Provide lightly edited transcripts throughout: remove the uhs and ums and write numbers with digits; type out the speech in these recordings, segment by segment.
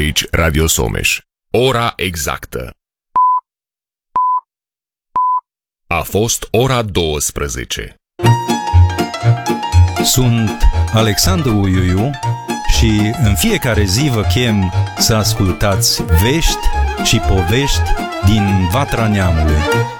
Aici Radio Someș. Ora exactă. A fost ora 12. Sunt Alexandru Uiuiu și în fiecare zi vă chem să ascultați vești și povești din Vatra Neamului.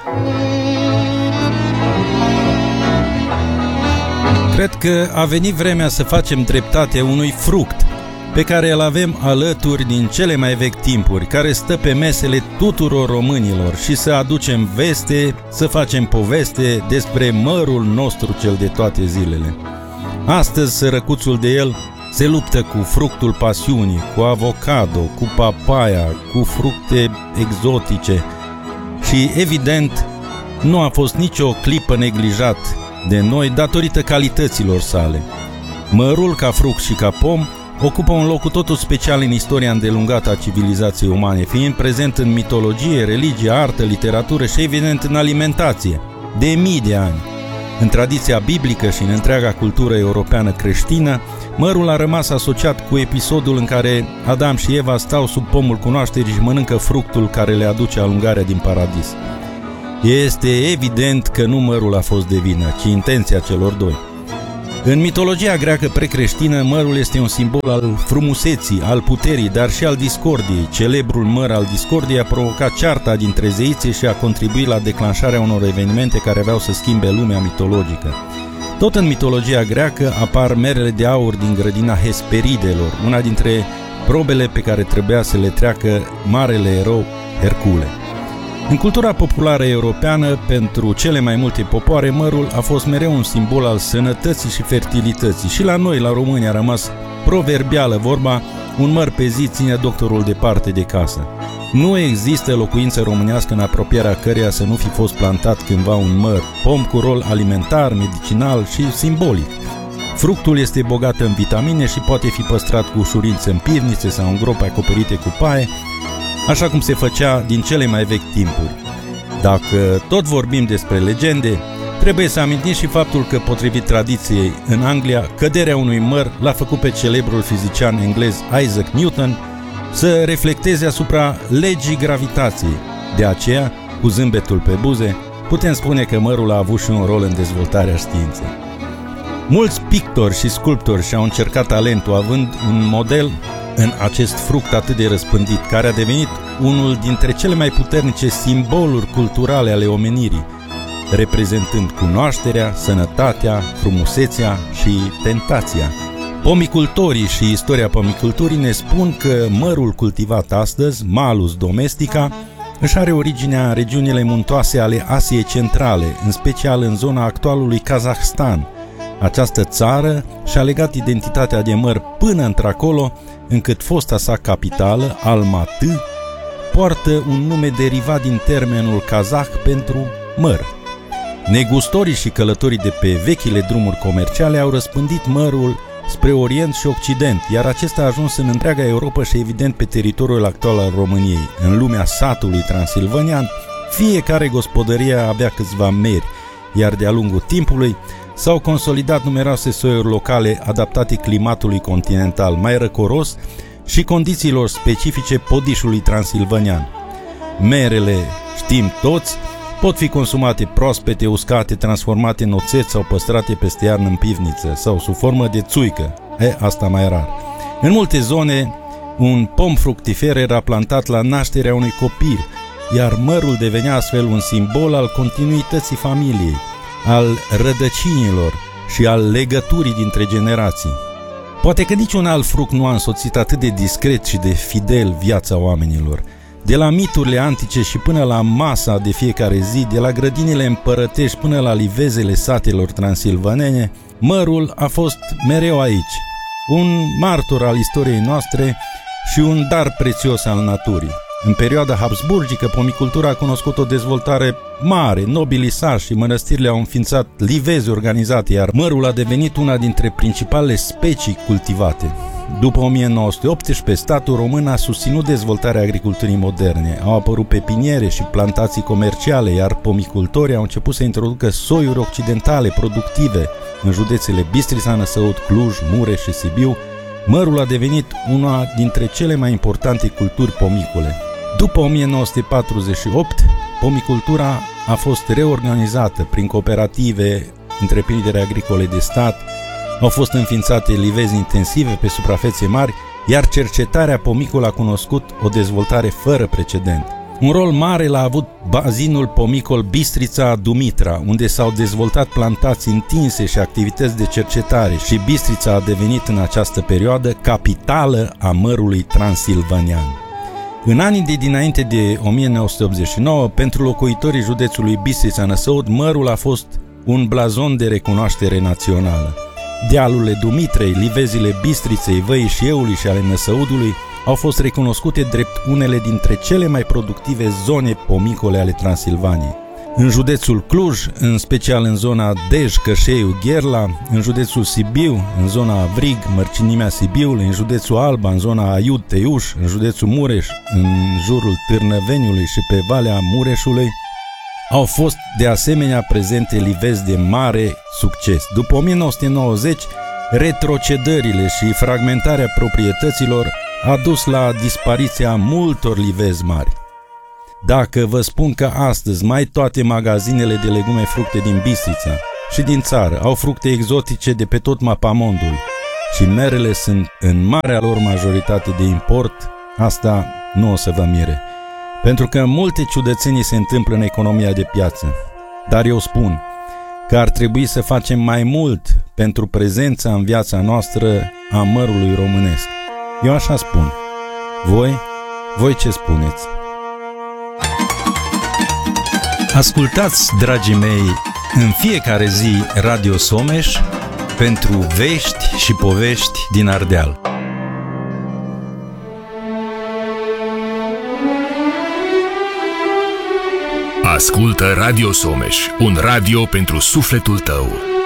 Cred că a venit vremea să facem dreptate unui fruct pe care îl avem alături din cele mai vechi timpuri, care stă pe mesele tuturor românilor, și să aducem veste, să facem poveste despre mărul nostru cel de toate zilele. Astăzi sărăcuțul de el se luptă cu fructul pasiunii, cu avocado, cu papaya, cu fructe exotice și, evident, nu a fost nicio clipă neglijat de noi datorită calităților sale. Mărul, ca fruct și ca pom, ocupă un loc cu totul special în istoria îndelungată a civilizației umane, fiind prezent în mitologie, religie, artă, literatură și, evident, în alimentație, de mii de ani. În tradiția biblică și în întreaga cultură europeană creștină, mărul a rămas asociat cu episodul în care Adam și Eva stau sub pomul cunoașterii și mănâncă fructul care le aduce alungarea din paradis. Este evident că nu mărul a fost de vină, ci intenția celor doi. În mitologia greacă precreștină, mărul este un simbol al frumuseții, al puterii, dar și al discordiei. Celebrul măr al discordiei a provocat cearta dintre zeițe și a contribuit la declanșarea unor evenimente care aveau să schimbe lumea mitologică. Tot în mitologia greacă apar merele de aur din grădina Hesperidelor, una dintre probele pe care trebuia să le treacă marele erou Hercule. În cultura populară europeană, pentru cele mai multe popoare, mărul a fost mereu un simbol al sănătății și fertilității. Și la noi, la români, a rămas proverbială vorba: un măr pe zi ține doctorul departe de casă. Nu există locuință românească în apropierea căreia să nu fi fost plantat cândva un măr, pom cu rol alimentar, medicinal și simbolic. Fructul este bogat în vitamine și poate fi păstrat cu ușurință în pivnițe sau în gropi acoperite cu paie, așa cum se făcea din cele mai vechi timpuri. Dacă tot vorbim despre legende, trebuie să amintim și faptul că, potrivit tradiției, în Anglia, căderea unui măr l-a făcut pe celebrul fizician englez Isaac Newton să reflecteze asupra legii gravitației. De aceea, cu zâmbetul pe buze, putem spune că mărul a avut și un rol în dezvoltarea științei. Mulți pictori și sculptori și-au încercat talentul având un model în acest fruct atât de răspândit, care a devenit unul dintre cele mai puternice simboluri culturale ale omenirii, reprezentând cunoașterea, sănătatea, frumusețea și tentația. Pomicultorii și istoria pomiculturii ne spun că mărul cultivat astăzi, Malus domestica, își are originea în regiunile muntoase ale Asiei Centrale, în special în zona actualului Kazahstan. Această țară și-a legat identitatea de măr până într-acolo, încât fosta sa capitală, Almaty, poartă un nume derivat din termenul kazah pentru măr. Negustorii și călătorii de pe vechile drumuri comerciale au răspândit mărul spre Orient și Occident, iar acesta a ajuns în întreaga Europa și, evident, pe teritoriul actual al României. În lumea satului transilvanian, fiecare gospodărie avea câțiva meri, iar de-a lungul timpului s-au consolidat numeroase soiuri locale adaptate climatului continental mai răcoros și condițiilor specifice podișului transilvanian. Merele, știm toți, pot fi consumate proaspete, uscate, transformate în oțet sau păstrate peste iarnă în pivniță sau sub formă de țuică. Asta mai rar. În multe zone, un pom fructifer era plantat la nașterea unui copil, iar mărul devenea astfel un simbol al continuității familiei, al rădăcinilor și al legăturii dintre generații. Poate că niciun alt fruct nu a însoțit atât de discret și de fidel viața oamenilor. De la miturile antice și până la masa de fiecare zi, de la grădinile împărătești până la livezele satelor transilvanene, mărul a fost mereu aici, un martor al istoriei noastre și un dar prețios al naturii. În perioada habsburgică, pomicultura a cunoscut o dezvoltare mare, nobilii sași și mănăstirile au înființat livezi organizate, iar mărul a devenit una dintre principalele specii cultivate. După 1918, statul român a susținut dezvoltarea agriculturii moderne. Au apărut pepiniere și plantații comerciale, iar pomicultorii au început să introducă soiuri occidentale productive în județele Bistrița, Năsăud, Cluj, Mureș și Sibiu, mărul a devenit una dintre cele mai importante culturi pomicole. După 1948, pomicultura a fost reorganizată prin cooperative, întreprinderi agricole de stat, au fost înființate livezi intensive pe suprafețe mari, iar cercetarea pomicolă a cunoscut o dezvoltare fără precedent. Un rol mare l-a avut bazinul pomicol Bistrița-Dumitra, unde s-au dezvoltat plantații întinse și activități de cercetare și Bistrița a devenit în această perioadă capitală a mărului transilvanian. În anii de dinainte de 1989, pentru locuitorii județului Bistrița-Năsăud, mărul a fost un blazon de recunoaștere națională. Dealurile Dumitrei, livezile Bistriței, Văii și Eului și ale Năsăudului au fost recunoscute drept unele dintre cele mai productive zone pomicole ale Transilvaniei. În județul Cluj, în special în zona Dej, Cășeiu, Gherla, în județul Sibiu, în zona Avrig, Mărcinimea Sibiului, în județul Alba, în zona Aiud, Teiuș, în județul Mureș, în jurul Târnăveniului și pe Valea Mureșului, au fost de asemenea prezente livezi de mare succes. După 1990, retrocedările și fragmentarea proprietăților a dus la dispariția multor livezi mari. Dacă vă spun că astăzi mai toate magazinele de legume fructe din Bistrița și din țară au fructe exotice de pe tot mapamondul și merele sunt în marea lor majoritate de import, asta nu o să vă mire. Pentru că multe ciudățenii se întâmplă în economia de piață. Dar eu spun că ar trebui să facem mai mult pentru prezența în viața noastră a mărului românesc. Eu așa spun. Voi ce spuneți? Ascultați, dragii mei, în fiecare zi Radio Someș pentru vești și povești din Ardeal. Ascultă Radio Someș, un radio pentru sufletul tău.